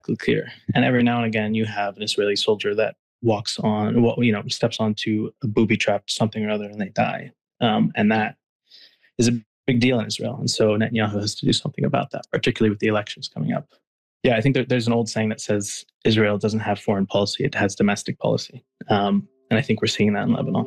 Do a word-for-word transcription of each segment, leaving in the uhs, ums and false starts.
clear. And every now and again, you have an Israeli soldier that walks on, well, you know, steps onto a booby trap, something or other, and they die. Um, and that is a big deal in Israel. And so Netanyahu has to do something about that, particularly with the elections coming up. Yeah, I think there, there's an old saying that says Israel doesn't have foreign policy, it has domestic policy. Um, and I think we're seeing that in Lebanon.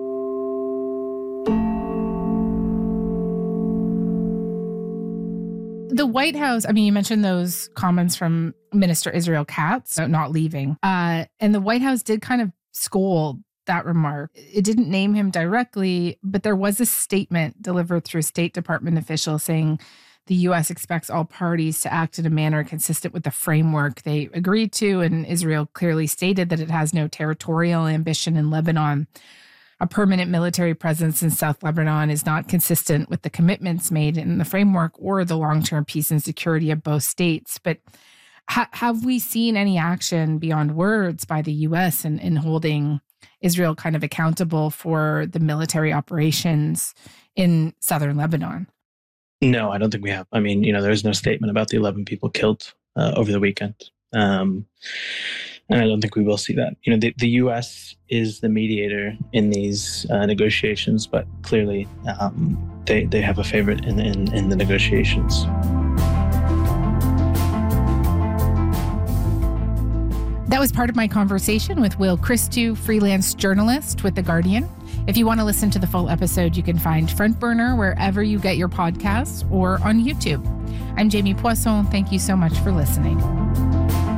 The White House, I mean, you mentioned those comments from Minister Israel Katz about not leaving. Uh, and the White House did kind of scold that remark. It didn't name him directly, but there was a statement delivered through a State Department official saying the U S expects all parties to act in a manner consistent with the framework they agreed to. And Israel clearly stated that it has no territorial ambition in Lebanon. A permanent military presence in South Lebanon is not consistent with the commitments made in the framework or the long-term peace and security of both states. But ha- have we seen any action beyond words by the U S in, in holding Israel kind of accountable for the military operations in southern Lebanon? No, I don't think we have. I mean, you know, there's no statement about the eleven people killed uh, over the weekend. Um, and I don't think we will see that. You know, the, the U S is the mediator in these uh, negotiations, but clearly um, they, they have a favorite in, in, in the negotiations. That was part of my conversation with Will Christou, freelance journalist with The Guardian. If you want to listen to the full episode, you can find Front Burner wherever you get your podcasts or on YouTube. I'm Jamie Poisson. Thank you so much for listening.